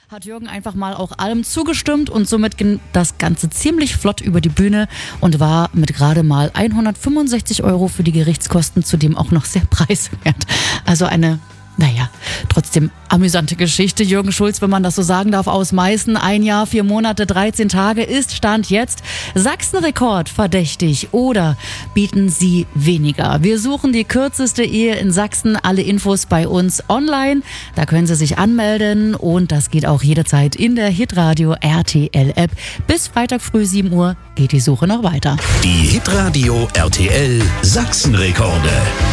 hat Jürgen einfach mal auch allem zugestimmt und somit ging das Ganze ziemlich flott über die Bühne und war mit gerade mal 165 € für die Gerichtskosten zudem auch noch sehr preiswert. Also eine, trotzdem amüsante Geschichte. Jürgen Schulz, wenn man das so sagen darf, aus Meißen. 1 Jahr, 4 Monate, 13 Tage ist Stand jetzt Sachsenrekord verdächtig oder bieten Sie weniger? Wir suchen die kürzeste Ehe in Sachsen. Alle Infos bei uns online. Da können Sie sich anmelden und das geht auch jederzeit in der Hitradio RTL App. Bis Freitag früh 7 Uhr geht die Suche noch weiter. Die Hitradio RTL Sachsenrekorde.